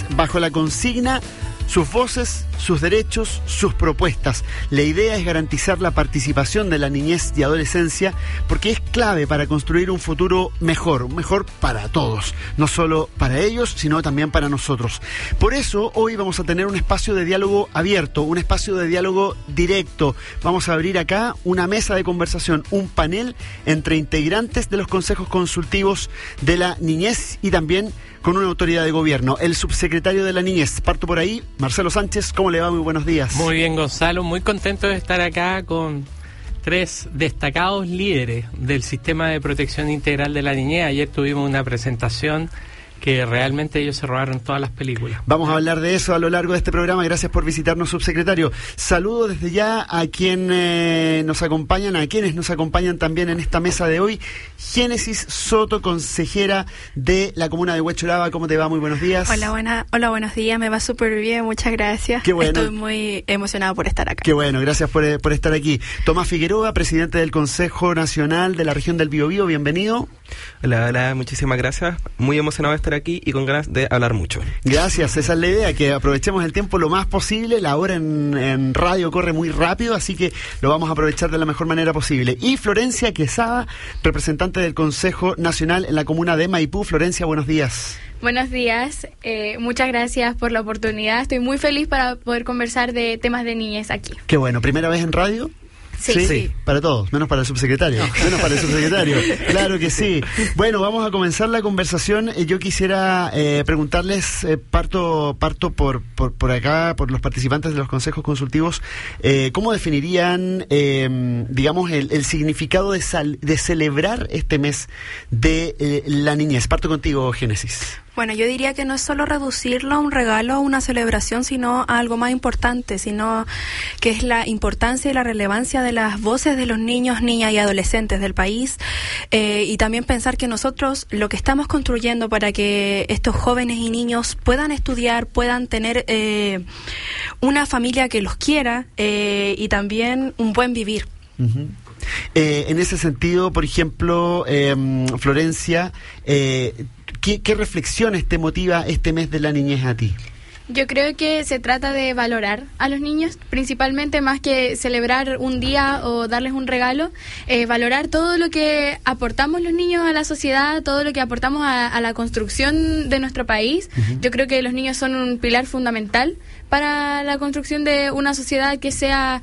bajo la consigna sus voces, sus derechos, sus propuestas. La idea es garantizar la participación de la niñez y adolescencia porque es clave para construir un futuro mejor para todos, no solo para ellos, sino también para nosotros. Por eso, hoy vamos a tener un espacio de diálogo abierto, un espacio de diálogo directo. Vamos a abrir acá una mesa de conversación, un panel entre integrantes de los consejos consultivos de la niñez y también con una autoridad de gobierno, el subsecretario de la niñez. Parto por ahí, Marcelo Sánchez, ¿cómo le va? Muy buenos días. Muy bien, Gonzalo, muy contento de estar acá con 3 destacados líderes del sistema de protección integral de la niñez. Ayer tuvimos una presentación que realmente ellos se robaron todas las películas. Vamos a hablar de eso a lo largo de este programa. Gracias por visitarnos, subsecretario. Saludo desde ya a quienes nos acompañan también en esta mesa de hoy. Génesis Soto, consejera de la comuna de Huechuraba. ¿Cómo te va? Muy buenos días. Hola, buenos días. Me va súper bien, muchas gracias. Qué bueno. Estoy muy emocionada por estar acá. Qué bueno, gracias por estar aquí. Tomás Figueroa, presidente del Consejo Nacional de la región del Biobío, bienvenido. Hola, muchísimas gracias. Muy emocionado de estar aquí y con ganas de hablar mucho. Gracias, esa es la idea, que aprovechemos el tiempo lo más posible. La hora en radio corre muy rápido, así que lo vamos a aprovechar de la mejor manera posible. Y Florencia Quesada, representante del Consejo Nacional en la comuna de Maipú. Florencia, buenos días. Buenos días, muchas gracias por la oportunidad. Estoy muy feliz para poder conversar de temas de niñez aquí. Qué bueno, ¿primera vez en radio? Sí. Para todos, menos para el subsecretario. Claro que sí. Bueno, vamos a comenzar la conversación. Yo quisiera preguntarles, parto por acá, por los participantes de los consejos consultivos, ¿cómo definirían, digamos, el significado de celebrar este mes de la niñez? Parto contigo, Génesis. Bueno, yo diría que no es solo reducirlo a un regalo, a una celebración, sino a algo más importante, sino que es la importancia y la relevancia de las voces de los niños, niñas y adolescentes del país, y también pensar que nosotros lo que estamos construyendo para que estos jóvenes y niños puedan estudiar, puedan tener una familia que los quiera y también un buen vivir. Uh-huh. En ese sentido, por ejemplo, Florencia, ¿qué reflexiones te motiva este mes de la niñez a ti? Yo creo que se trata de valorar a los niños, principalmente más que celebrar un día o darles un regalo, valorar todo lo que aportamos los niños a la sociedad, todo lo que aportamos a la construcción de nuestro país. Uh-huh. Yo creo que los niños son un pilar fundamental para la construcción de una sociedad que sea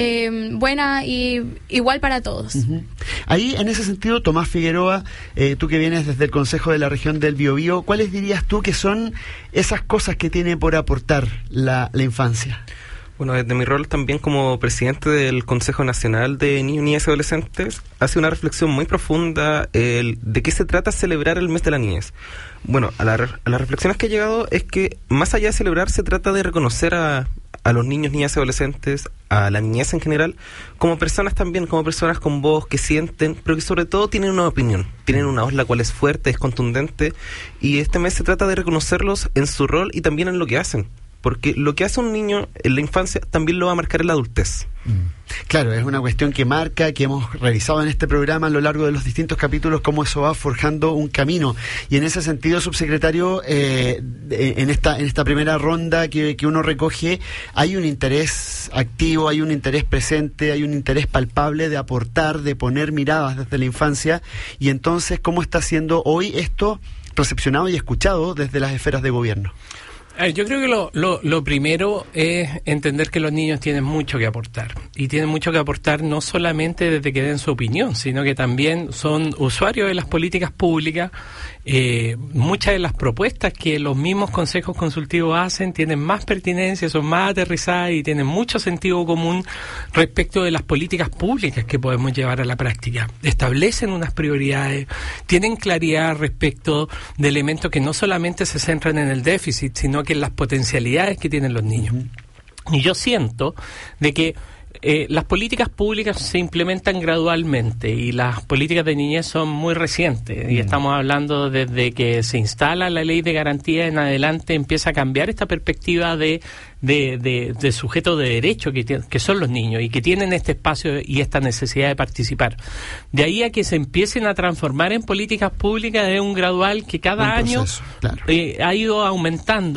buena y igual para todos. Uh-huh. Ahí, en ese sentido, Tomás Figueroa, tú que vienes desde el Consejo de la región del Biobío, ¿cuáles dirías tú que son esas cosas que tiene por aportar la infancia? Bueno, desde mi rol también como presidente del Consejo Nacional de Niños, Niñas y Adolescentes, hace una reflexión muy profunda de qué se trata celebrar el mes de la niñez. Bueno, a las reflexiones que he llegado es que más allá de celebrar se trata de reconocer a los niños, niñas y adolescentes, a la niñez en general, como personas también, como personas con voz, que sienten, pero que sobre todo tienen una opinión, tienen una voz la cual es fuerte, es contundente, y este mes se trata de reconocerlos en su rol y también en lo que hacen. Porque lo que hace un niño en la infancia también lo va a marcar en la adultez. Claro, es una cuestión que marca, que hemos revisado en este programa a lo largo de los distintos capítulos, cómo eso va forjando un camino. Y en ese sentido, subsecretario, en esta primera ronda que uno recoge, hay un interés activo, hay un interés presente, hay un interés palpable de aportar, de poner miradas desde la infancia. Y entonces, ¿cómo está siendo hoy esto recepcionado y escuchado desde las esferas de gobierno? Yo creo que lo primero es entender que los niños tienen mucho que aportar. Y tienen mucho que aportar no solamente desde que den su opinión, sino que también son usuarios de las políticas públicas. Muchas de las propuestas que los mismos consejos consultivos hacen tienen más pertinencia, son más aterrizadas y tienen mucho sentido común respecto de las políticas públicas que podemos llevar a la práctica. Establecen unas prioridades, tienen claridad respecto de elementos que no solamente se centran en el déficit, sino que en las potencialidades que tienen los niños. Y yo siento de que las políticas públicas se implementan gradualmente y las políticas de niñez son muy recientes y estamos hablando desde que se instala la ley de garantía en adelante empieza a cambiar esta perspectiva de sujetos de derecho que son los niños y que tienen este espacio y esta necesidad de participar. De ahí a que se empiecen a transformar en políticas públicas es un gradual que cada año ha ido aumentando.